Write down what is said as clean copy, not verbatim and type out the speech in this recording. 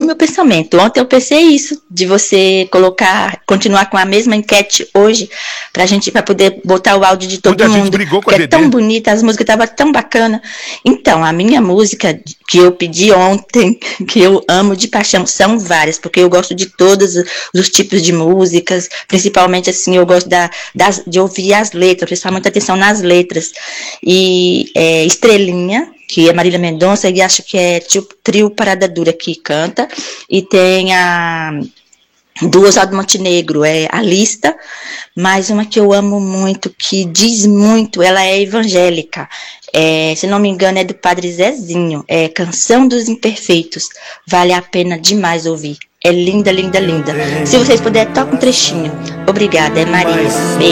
meu pensamento. Ontem eu pensei isso, de você continuar com a mesma enquete hoje, pra poder botar o áudio de todo Onde a gente mundo. brigou com a Porque é Dedê. tão bonita, as músicas estavam tão bacana. Então, a minha música que eu pedi ontem, que eu amo de paixão, são várias, porque eu gosto de todos os tipos de músicas, principalmente assim, eu gosto de ouvir as letras, prestar muita atenção nas letras. E Estrelinha, que é Marília Mendonça, e acho que é Trio Parada Dura que canta, e tem do Oswaldo Montenegro, é A Lista, mais uma que eu amo muito, que diz muito, ela é evangélica, se não me engano é do Padre Zezinho, é Canção dos Imperfeitos, vale a pena demais ouvir, é linda, linda, linda. Se vocês puderem, toca um trechinho. Obrigada, é Maria.